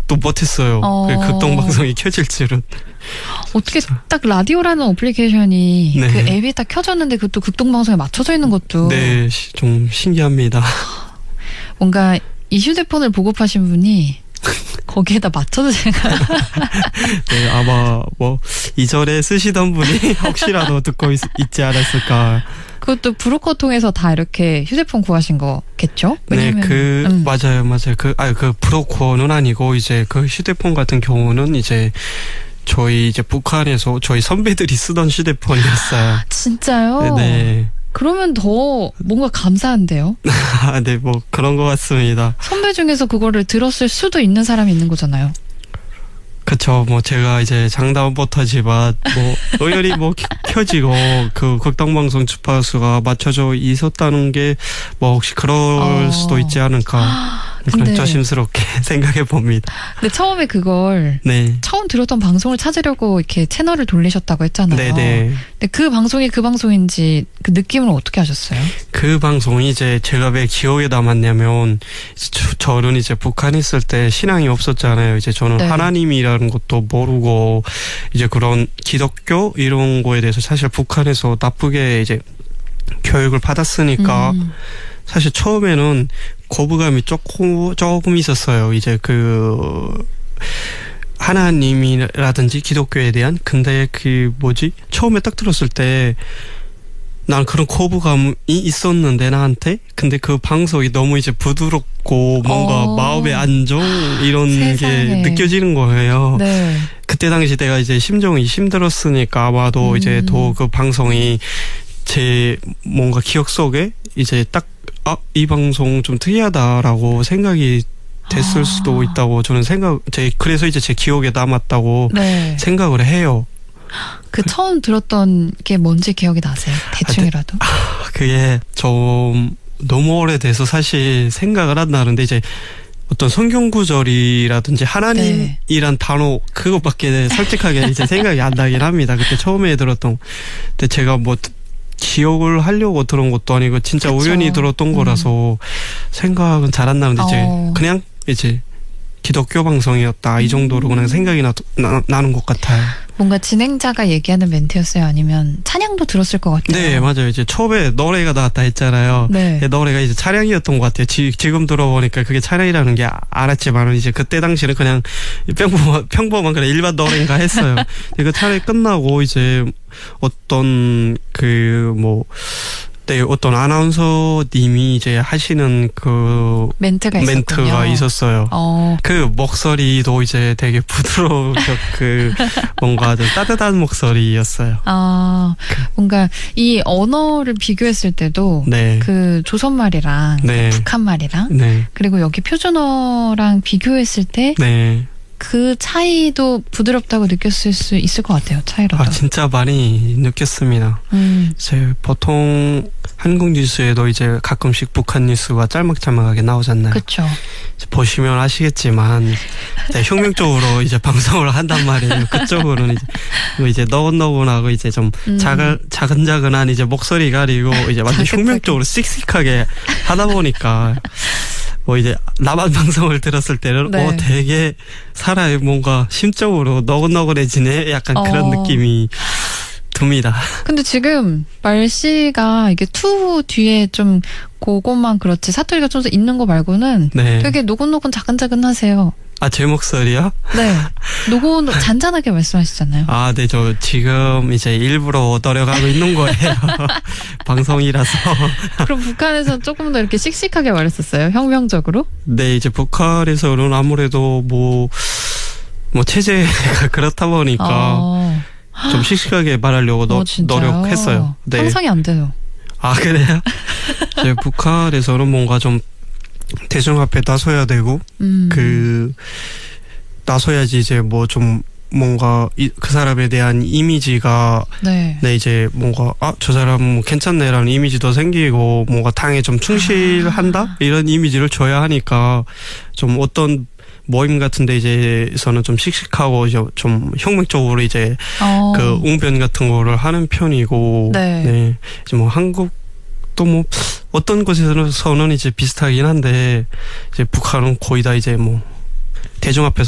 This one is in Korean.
생각도 못했어요. 그 극동방송이 켜질 줄은. 어떻게 딱 라디오라는 어플리케이션이 네. 그 앱이 딱 켜졌는데 그것도 극동방송에 맞춰져 있는 것도 네, 좀 신기합니다. 뭔가 이 휴대폰을 보급하신 분이 거기에다 맞춰도 제가 네, 아마 뭐 이전에 쓰시던 분이 혹시라도 듣고 있지 않았을까. 그것도 브로커 통해서 다 이렇게 휴대폰 구하신 거겠죠? 왜냐면, 네, 맞아요. 그 브로커는 아니고 이제 그 휴대폰 같은 경우는 이제 저희 이제 북한에서 저희 선배들이 쓰던 휴대폰이었어요. 진짜요? 네. 그러면 더 뭔가 감사한데요? 네, 뭐 그런 것 같습니다. 선배 중에서 그거를 들었을 수도 있는 사람이 있는 거잖아요. 그쵸. 뭐 제가 이제 장담은 못하지만 뭐 의열이 뭐 켜지고 그 극동방송 주파수가 맞춰져 있었다는 게 뭐 혹시 그럴 수도 있지 않을까. 그런 조심스럽게 생각해 봅니다. 근데 처음에 그걸 처음 들었던 방송을 찾으려고 이렇게 채널을 돌리셨다고 했잖아요. 네네. 근데 그 방송이 그 방송인지 그 느낌을 어떻게 하셨어요? 그 방송이 이제 제가 왜 기억에 남았냐면 저는 이제 북한에 있을 때 신앙이 없었잖아요. 이제 저는 하나님이라는 것도 모르고 이제 그런 기독교 이런 거에 대해서 사실 북한에서 나쁘게 이제 교육을 받았으니까 사실 처음에는 거부감이 조금 있었어요. 이제 하나님이라든지 기독교에 대한. 근데 처음에 딱 들었을 때 난 그런 거부감이 있었는데 나한테. 근데 그 방송이 너무 이제 부드럽고 뭔가 마음의 안정 이런 게 느껴지는 거예요. 네. 그때 당시 내가 이제 심정이 힘들었으니까 아마도 이제 더 그 방송이 제 뭔가 기억 속에 이제 딱 이 방송 좀 특이하다라고 생각이 됐을 수도 있다고 저는 그래서 이제 제 기억에 남았다고 생각을 해요. 그 처음 들었던 게 뭔지 기억이 나세요? 대충이라도? 그게 좀 너무 오래돼서 사실 생각을 안 나는데 이제 어떤 성경 구절이라든지 하나님이란 단어 그것밖에 솔직하게 이제 생각이 안 나긴 합니다. 그때 처음에 들었던. 근데 제가 뭐 기억을 하려고 들은 것도 아니고 진짜 우연히 들었던 거라서 생각은 잘 안 나는데 이제 그냥 이제 기독교 방송이었다 이 정도로 그냥 생각이 나는 것 같아요. 뭔가 진행자가 얘기하는 멘트였어요? 아니면 찬양도 들었을 것 같아요? 네, 맞아요. 이제 처음에 노래가 나왔다 했잖아요. 네. 노래가 이제 찬양이었던 것 같아요. 지금 들어보니까 그게 찬양이라는 게 알았지만 이제 그때 당시는 그냥 평범한 그냥 일반 노래인가 했어요. 그 찬양이 끝나고 이제 어떤 어떤 아나운서님이 이제 하시는 그 멘트가 있었어요. 그 목소리도 이제 되게 부드러운 뭔가 좀 따뜻한 목소리였어요. 뭔가 이 언어를 비교했을 때도 그 조선말이랑 북한말이랑 그리고 여기 표준어랑 비교했을 때 그 차이도 부드럽다고 느꼈을 수 있을 것 같아요. 차이로도. 진짜 많이 느꼈습니다. 이제 보통 한국 뉴스에도 이제 가끔씩 북한 뉴스가 짤막짤막하게 나오잖아요. 그렇죠. 보시면 아시겠지만 혁명적으로 이제 방송을 한단 말이에요. 그쪽으로는 이제 너근너근하고 이제 좀 자근자근한 이제 목소리 가리고 이제 완전 혁명적으로 씩씩하게 하다 보니까. 뭐 이제 남한 방송을 들었을 때는 되게 사람이 뭔가 심적으로 너근너근해지네 약간 그런 느낌이 듭니다. 근데 지금 말씨가 이게 투 뒤에 좀 그것만 그렇지 사투리가 좀 있는 거 말고는 되게 노곤노곤 자근자근하세요. 제 목소리요? 네. 잔잔하게 말씀하시잖아요. 네. 저 지금 이제 일부러 노력하고 있는 거예요. 방송이라서. 그럼 북한에서 조금 더 이렇게 씩씩하게 말했었어요? 혁명적으로? 네. 이제 북한에서는 아무래도 뭐 체제가 그렇다 보니까 좀 씩씩하게 말하려고 노력했어요. 네. 상상이 안 돼요. 그래요? 이제 북한에서는 뭔가 좀 대중 앞에 나서야 되고 나서야지 이제 뭐 좀 뭔가 그 사람에 대한 이미지가 이제 뭔가 저 사람 괜찮네라는 이미지도 생기고 뭔가 당에 좀 충실한다 이런 이미지를 줘야 하니까 좀 어떤 모임 같은 데 이제서는 좀 씩씩하고 이제 좀 혁명적으로 이제 그 웅변 같은 거를 하는 편이고 이제 뭐 한국 또 뭐 어떤 곳에서는 이제 비슷하긴 한데 이제 북한은 거의 다 이제 뭐 대중 앞에서